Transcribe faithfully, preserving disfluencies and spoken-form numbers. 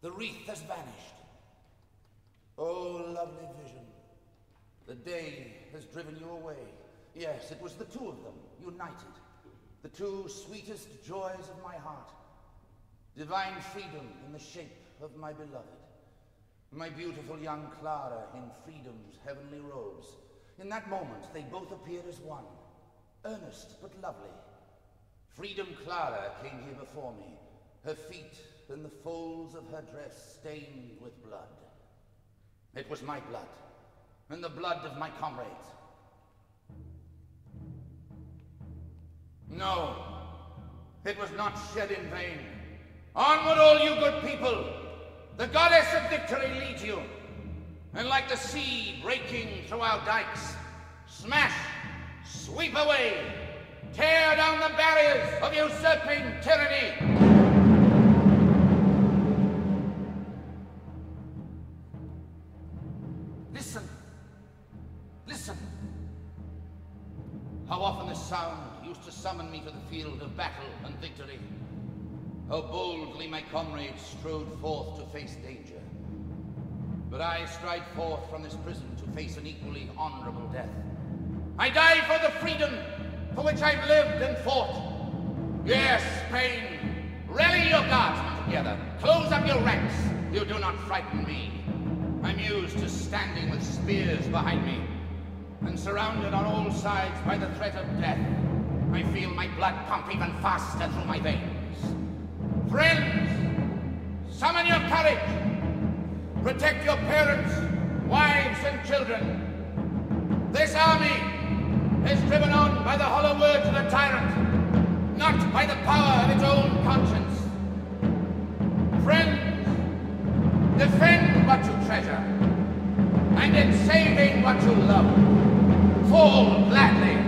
The wreath has vanished. Oh, lovely vision. The day has driven you away. Yes, it was the two of them, united. The two sweetest joys of my heart. Divine freedom in the shape of my beloved. My beautiful young Clara in freedom's heavenly robes. In that moment, they both appeared as one. Earnest but lovely. Freedom Clara came here before me. Her feet and the folds of her dress stained with blood. It was my blood, and the blood of my comrades. No, it was not shed in vain. Onward, all you good people! The goddess of victory leads you. And like the sea breaking through our dikes, smash, sweep away, tear down the barriers of usurping tyranny. Listen, listen. How often this sound used to summon me to the field of battle and victory. How boldly my comrades strode forth to face danger. But I stride forth from this prison to face an equally honorable death. I die for the freedom for which I've lived and fought. Yes, Spain, rally your guardsmen together. Close up your ranks. You do not frighten me. I'm used to standing with spears behind me, and surrounded on all sides by the threat of death. I feel my blood pump even faster through my veins. Friends, summon your courage. Protect your parents, wives, and children. This army is driven on by the hollow words of a tyrant, not by the power of its own conscience. Friends, defend what you treasure, and in saving what you love, fall gladly.